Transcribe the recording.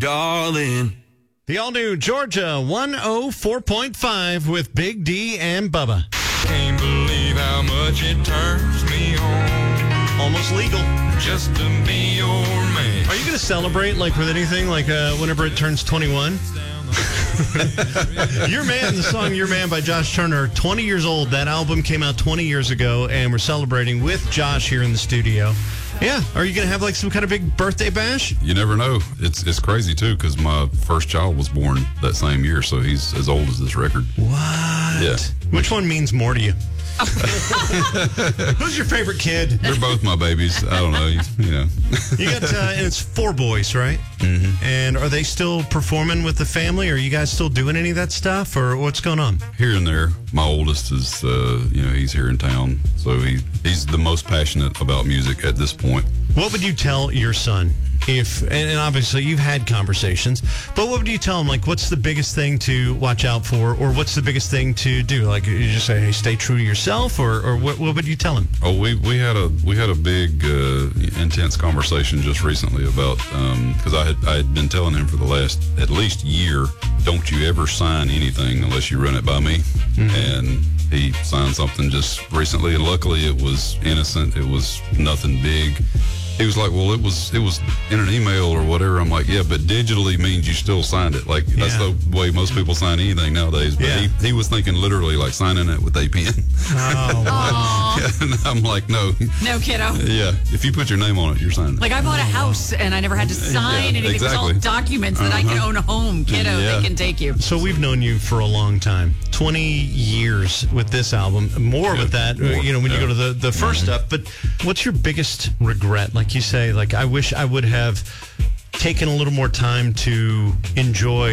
darling. The all-new Georgia 104.5 with Big D and Bubba. Can't believe how much it turns me on. Almost legal. Just to be your man. Are you going to celebrate like with anything, like whenever it turns 21? Your Man, the song Your Man by Josh Turner, 20 years old. That album came out 20 years ago, and we're celebrating with Josh here in the studio. Yeah. Are you going to have like some kind of big birthday bash? You never know. It's crazy, too, because my first child was born that same year, so he's as old as this record. What? Yeah. Which one means more to you? Who's your favorite kid? They're both my babies. I don't know. You know. You got, and it's 4 boys, right? Mm-hmm. And are they still performing with the family? Are you guys still doing any of that stuff, or what's going on? Here and there. My oldest is, he's here in town, so he's the most passionate about music at this point. What would you tell your son if, and obviously you've had conversations, but what would you tell him? Like, what's the biggest thing to watch out for, or what's the biggest thing to do? Like, you just say, hey, stay true to yourself, or what would you tell him? Oh, we had a big, intense conversation just recently about, because I had been telling him for the last at least year, don't you ever sign anything unless you run it by me. Mm-hmm. And he signed something just recently, and luckily it was innocent. It was nothing big. He was like, well, it was in an email or whatever. I'm like, yeah, but digitally means you still signed it. Like, that's the way most people sign anything nowadays. But he was thinking literally like signing it with a pen. Oh. And I'm like, no. No, kiddo. Yeah, if you put your name on it, you're signing it. Like, I bought a house and I never had to sign anything. Exactly. It was all documents that I can own a home. Kiddo, Yeah. they can take you. So we've known you for a long time, 20 years with this album, more with that, more. when you go to the first stuff. But what's your biggest regret? Like you say, like, I wish I would have taken a little more time to enjoy